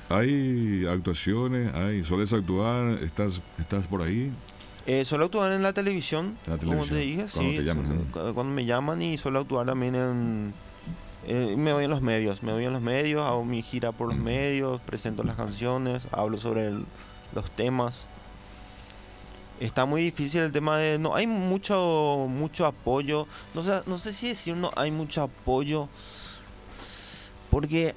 ¿Hay actuaciones? ¿Sueles actuar? ¿Estás por ahí? Suelo actuar en la televisión, En la como te televisión, dije, cuando sí, te llaman, ¿no? cuando me llaman, y suelo actuar también me voy en los medios, hago mi gira por los medios, presento las canciones, hablo sobre los temas. Está muy difícil el tema de... No hay mucho apoyo, no sé si decir no hay mucho apoyo, porque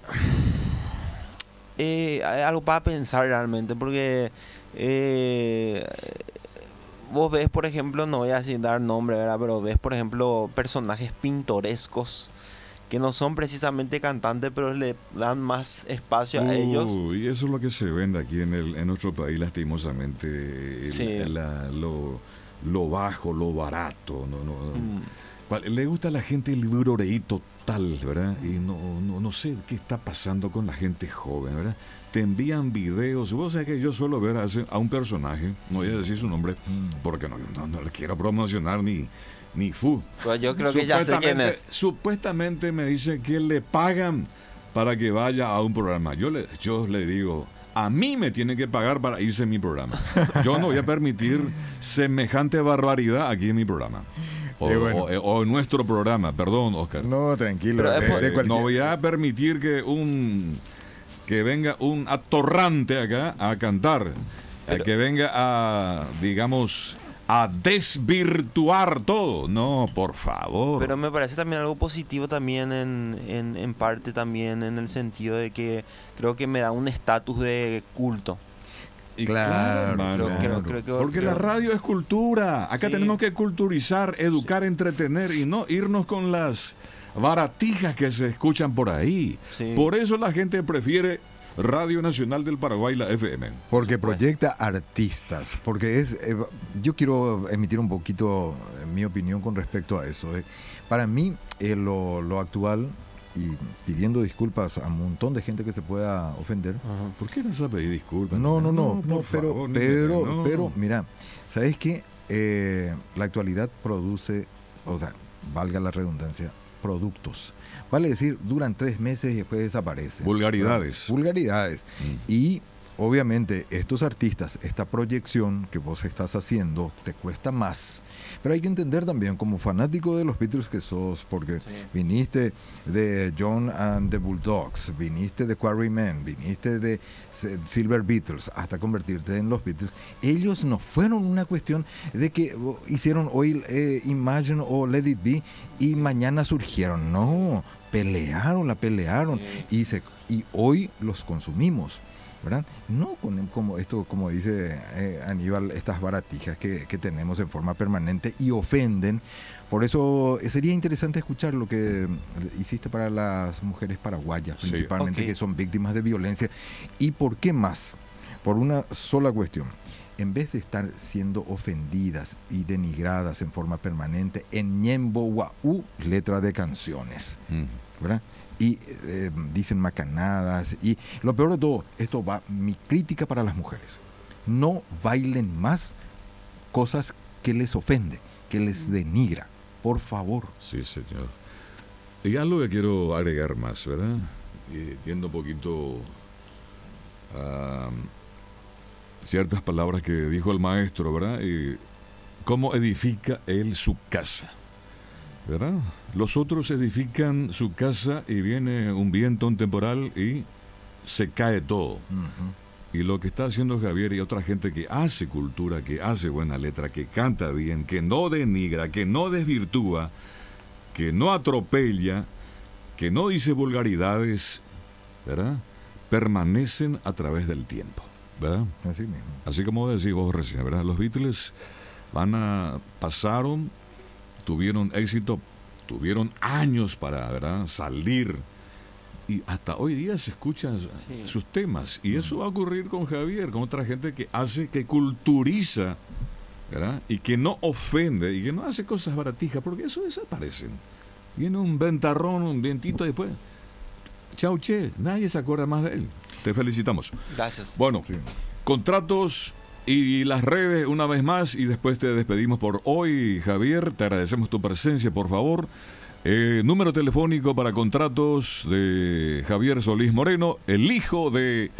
hay algo para pensar realmente, porque eh, vos ves, por ejemplo, no voy a decir dar nombre, ¿verdad? Pero ves, por ejemplo, personajes pintorescos que no son precisamente cantantes, pero le dan más espacio a ellos. Y eso es lo que se vende aquí en nuestro país, lastimosamente. Sí. Lo bajo, lo barato. Mm. Le gusta a la gente el broreí total, ¿verdad? Y no sé qué está pasando con la gente joven, ¿verdad? Te envían videos. Vos sabés que yo suelo ver a un personaje, no voy a decir su nombre, porque no le quiero promocionar ni fu. Pues yo creo que ya sé quién es. Supuestamente me dice que le pagan para que vaya a un programa. Yo le digo, a mí me tiene que pagar para irse en mi programa. Yo no voy a permitir semejante barbaridad aquí en mi programa. O en nuestro programa, perdón, Oscar. No, tranquilo. No voy a permitir que venga un atorrante acá a cantar, que venga a, digamos, a desvirtuar todo. No, por favor. Pero me parece también algo positivo también en parte también en el sentido de que creo que me da un estatus de culto. Y Claro, creo que porque la radio es cultura. Acá Sí. tenemos que culturizar, educar, entretener y no irnos con las baratijas que se escuchan por ahí. Sí. Por eso la gente prefiere Radio Nacional del Paraguay, la FM. Porque proyecta artistas, porque yo quiero emitir un poquito mi opinión con respecto a eso. Para mí, lo actual, y pidiendo disculpas a un montón de gente que se pueda ofender. Ajá. ¿Por qué vas a pedir disculpas? No, por favor, no. pero, mira, ¿sabes qué? La actualidad produce, o sea, valga la redundancia, productos. Vale decir, duran 3 meses y después desaparecen. Vulgaridades. Vulgaridades. Y obviamente estos artistas, esta proyección que vos estás haciendo, te cuesta más. Pero hay que entender también, como fanático de los Beatles que sos, porque viniste de John and the Bulldogs, viniste de Quarrymen, viniste de Silver Beatles, hasta convertirte en los Beatles. Ellos no fueron una cuestión de que hicieron hoy Imagine o Let It Be y mañana surgieron. No, pelearon y hoy los consumimos, ¿verdad? No como esto, como dice Aníbal, estas baratijas que tenemos en forma permanente y ofenden. Por eso sería interesante escuchar lo que hiciste para las mujeres paraguayas, Sí. principalmente, Ok. que son víctimas de violencia. ¿Y por qué más? Por una sola cuestión. En vez de estar siendo ofendidas y denigradas en forma permanente en Ñembo Guaú, letra de canciones, ¿verdad? Y dicen macanadas. Y lo peor de todo, esto va, mi crítica para las mujeres: no bailen más cosas que les ofende, que les denigra, por favor. Sí, señor. Y algo que quiero agregar más, ¿verdad? Y yendo un poquito a ciertas palabras que dijo el maestro, ¿verdad? Y cómo edifica él su casa, ¿verdad? Los otros edifican su casa y viene un viento, un temporal y se cae todo. Y lo que está haciendo Javier y otra gente que hace cultura, que hace buena letra, que canta bien, que no denigra, que no desvirtúa, que no atropella, que no dice vulgaridades, ¿verdad? Permanecen a través del tiempo, ¿verdad? Así mismo. Así como decís vos recién, ¿verdad? Los Beatles pasaron, tuvieron éxito, tuvieron años para, ¿verdad?, salir. Y hasta hoy día se escuchan sus temas. Y eso va a ocurrir con Javier, con otra gente que hace, que culturiza, ¿verdad? Y que no ofende, y que no hace cosas baratijas, porque eso desaparecen. Viene un ventarrón, un vientito, y después, chau, che, nadie se acuerda más de él. Te felicitamos. Gracias. Bueno, Sí. contratos y las redes una vez más, y después te despedimos por hoy, Javier. Te agradecemos tu presencia, por favor. Número telefónico para contratos de Javier Solís Moreno, el hijo de